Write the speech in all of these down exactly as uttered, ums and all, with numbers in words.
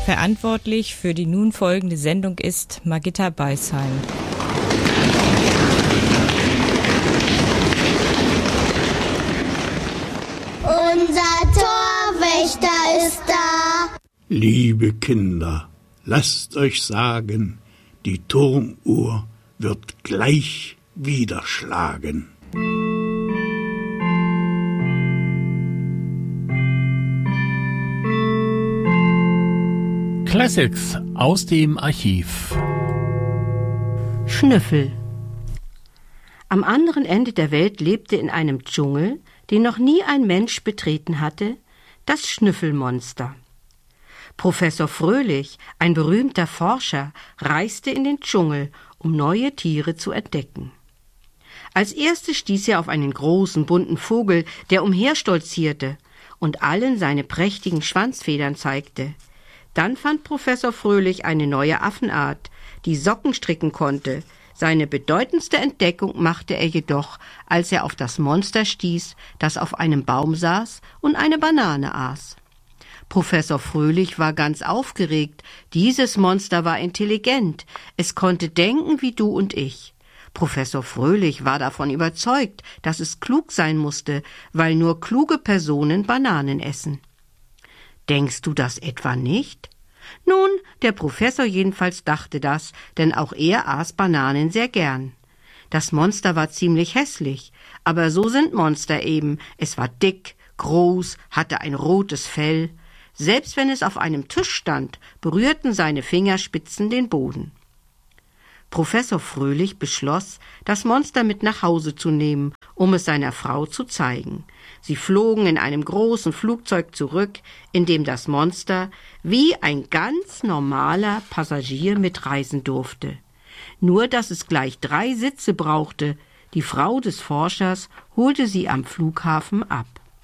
Verantwortlich für die nun folgende Sendung ist Margitta Beisheim. Unser Torwächter ist da. Liebe Kinder, lasst euch sagen, die Turmuhr wird gleich wieder schlagen. Classics aus dem Archiv. Schnüffel. Am anderen Ende der Welt lebte in einem Dschungel, den noch nie ein Mensch betreten hatte, das Schnüffelmonster. Professor Fröhlich, ein berühmter Forscher, reiste in den Dschungel, um neue Tiere zu entdecken. Als erstes stieß er auf einen großen, bunten Vogel, der umherstolzierte und allen seine prächtigen Schwanzfedern zeigte. Dann fand Professor Fröhlich eine neue Affenart, die Socken stricken konnte. Seine bedeutendste Entdeckung machte er jedoch, als er auf das Monster stieß, das auf einem Baum saß und eine Banane aß. Professor Fröhlich war ganz aufgeregt. Dieses Monster war intelligent. Es konnte denken wie du und ich. Professor Fröhlich war davon überzeugt, dass es klug sein musste, weil nur kluge Personen Bananen essen. Denkst du das etwa nicht? Nun, der Professor jedenfalls dachte das, denn auch er aß Bananen sehr gern. Das Monster war ziemlich hässlich, aber so sind Monster eben. Es war dick, groß, hatte ein rotes Fell. Selbst wenn es auf einem Tisch stand, berührten seine Fingerspitzen den Boden. Professor Fröhlich beschloss, das Monster mit nach Hause zu nehmen, um es seiner Frau zu zeigen. Sie flogen in einem großen Flugzeug zurück, in dem das Monster wie ein ganz normaler Passagier mitreisen durfte. Nur, dass es gleich drei Sitze brauchte. Die Frau des Forschers holte sie am Flughafen ab.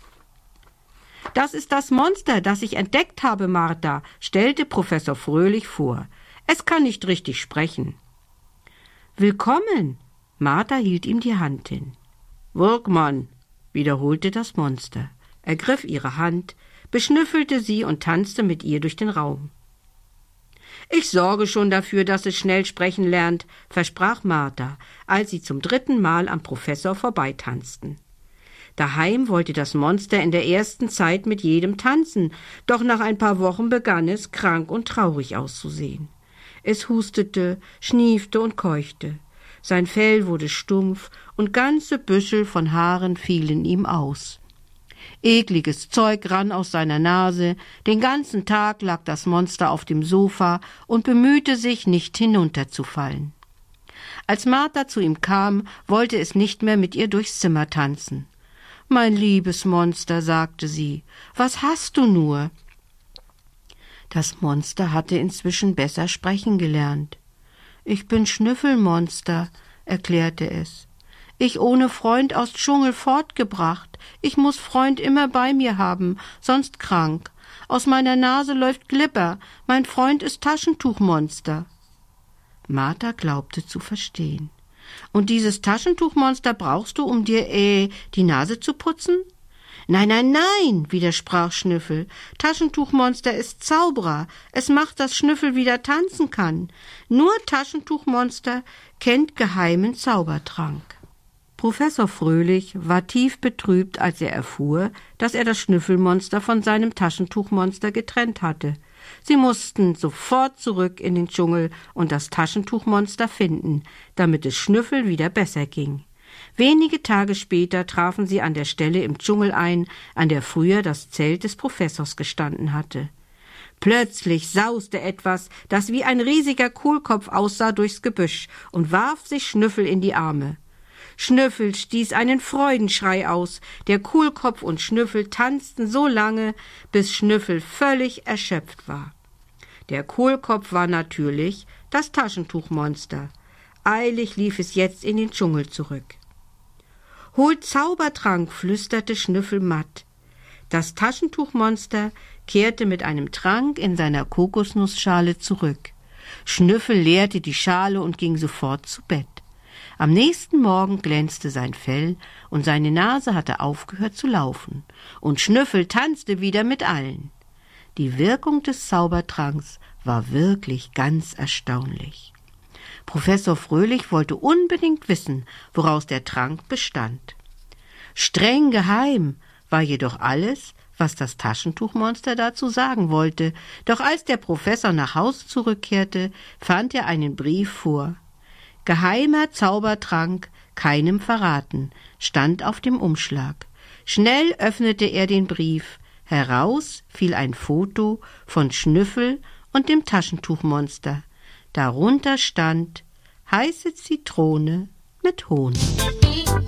»Das ist das Monster, das ich entdeckt habe, Martha«, stellte Professor Fröhlich vor. »Es kann nicht richtig sprechen.« »Willkommen!« Martha hielt ihm die Hand hin. »Workmann«, wiederholte das Monster, ergriff ihre Hand, beschnüffelte sie und tanzte mit ihr durch den Raum. »Ich sorge schon dafür, dass es schnell sprechen lernt«, versprach Martha, als sie zum dritten Mal am Professor vorbeitanzten. Daheim wollte das Monster in der ersten Zeit mit jedem tanzen, doch nach ein paar Wochen begann es, krank und traurig auszusehen. Es hustete, schniefte und keuchte. Sein Fell wurde stumpf und ganze Büschel von Haaren fielen ihm aus. Ekliges Zeug rann aus seiner Nase, den ganzen Tag lag das Monster auf dem Sofa und bemühte sich, nicht hinunterzufallen. Als Martha zu ihm kam, wollte es nicht mehr mit ihr durchs Zimmer tanzen. »Mein liebes Monster«, sagte sie, »was hast du nur?« Das Monster hatte inzwischen besser sprechen gelernt. »Ich bin Schnüffelmonster«, erklärte es. »Ich ohne Freund aus Dschungel fortgebracht. Ich muß Freund immer bei mir haben, sonst krank. Aus meiner Nase läuft Glibber. Mein Freund ist Taschentuchmonster.« Martha glaubte zu verstehen. »Und dieses Taschentuchmonster brauchst du, um dir, äh, die Nase zu putzen?« »Nein, nein, nein«, widersprach Schnüffel. »Taschentuchmonster ist Zauberer. Es macht, dass Schnüffel wieder tanzen kann. Nur Taschentuchmonster kennt geheimen Zaubertrank.« Professor Fröhlich war tief betrübt, als er erfuhr, dass er das Schnüffelmonster von seinem Taschentuchmonster getrennt hatte. Sie mussten sofort zurück in den Dschungel und das Taschentuchmonster finden, damit es Schnüffel wieder besser ging. Wenige Tage später trafen sie an der Stelle im Dschungel ein, an der früher das Zelt des Professors gestanden hatte. Plötzlich sauste etwas, das wie ein riesiger Kohlkopf aussah, durchs Gebüsch und warf sich Schnüffel in die Arme. Schnüffel stieß einen Freudenschrei aus. Der Kohlkopf und Schnüffel tanzten so lange, bis Schnüffel völlig erschöpft war. Der Kohlkopf war natürlich das Taschentuchmonster. Eilig lief es jetzt in den Dschungel zurück. »Holt Zaubertrank«, flüsterte Schnüffel matt. Das Taschentuchmonster kehrte mit einem Trank in seiner Kokosnussschale zurück. Schnüffel leerte die Schale und ging sofort zu Bett. Am nächsten Morgen glänzte sein Fell und seine Nase hatte aufgehört zu laufen. Und Schnüffel tanzte wieder mit allen. Die Wirkung des Zaubertranks war wirklich ganz erstaunlich. Professor Fröhlich wollte unbedingt wissen, woraus der Trank bestand. Streng geheim war jedoch alles, was das Taschentuchmonster dazu sagen wollte. Doch als der Professor nach Hause zurückkehrte, fand er einen Brief vor. Geheimer Zaubertrank, keinem verraten, stand auf dem Umschlag. Schnell öffnete er den Brief. Heraus fiel ein Foto von Schnüffel und dem Taschentuchmonster. Darunter stand heiße Zitrone mit Honig.